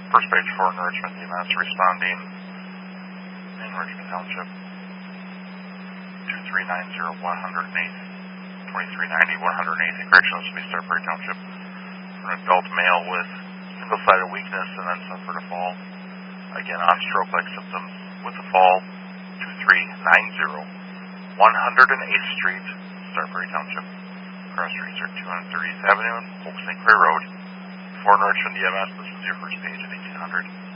First page for Richmond EMS responding in Richmond Township. 2390 108th, 2390 108th, correctional to be Starbury Township. For an adult male with single-sided weakness and then suffered a fall. Again, on stroke-like symptoms with a fall. 2390 108th Street, Starbury Township. Cross streets are 230th Avenue and Oak St. Clair Road. For Richmond EMS, this is your first page at 1800.